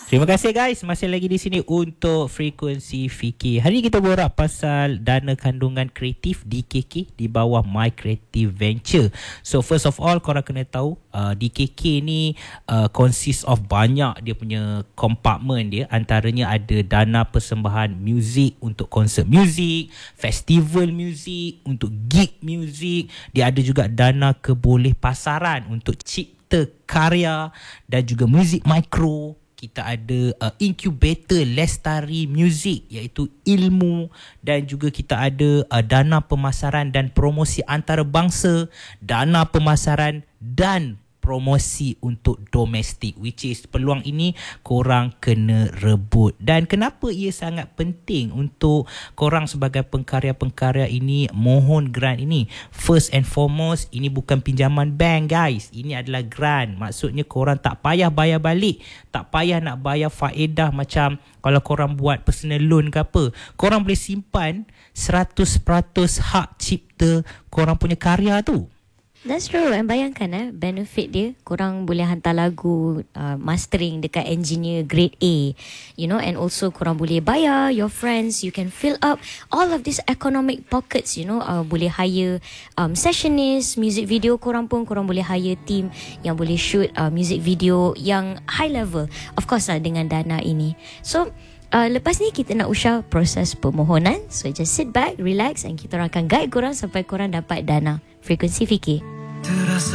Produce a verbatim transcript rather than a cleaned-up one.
Terima kasih guys, masih lagi di sini untuk Frekuensi Fikir. Hari ini kita borak pasal dana kandungan kreatif D K K di bawah My Creative Venture. So first of all, korang kena tahu uh, D K K ni uh, consist of banyak dia punya kompartmen dia. Antaranya ada dana persembahan muzik untuk konsert muzik, festival muzik, untuk gig muzik. Dia ada juga dana keboleh pasaran untuk cipta karya dan juga muzik mikro. Kita ada uh, incubator Lestari Music iaitu ilmu, dan juga kita ada uh, dana pemasaran dan promosi antarabangsa, dana pemasaran dan promosi untuk domestik, which is peluang ini korang kena rebut. Dan kenapa ia sangat penting untuk korang sebagai pengkarya-pengkarya ini mohon grant ini? First and foremost, ini bukan pinjaman bank guys, ini adalah grant. Maksudnya korang tak payah bayar balik, tak payah nak bayar faedah macam kalau korang buat personal loan ke apa. Korang boleh simpan seratus peratus hak cipta korang punya karya tu. That's true. And bayangkan eh, benefit dia, korang boleh hantar lagu uh, mastering dekat engineer grade A, you know, and also korang boleh bayar your friends, you can fill up all of these economic pockets, you know, uh, boleh hire um, sessionist, music video korang pun, korang boleh hire team yang boleh shoot uh, music video yang high level, of course lah dengan dana ini. So Uh, lepas ni kita nak usah proses permohonan. So just sit back, relax, and kita orang akan guide korang sampai korang dapat dana Frekuensi Fikir.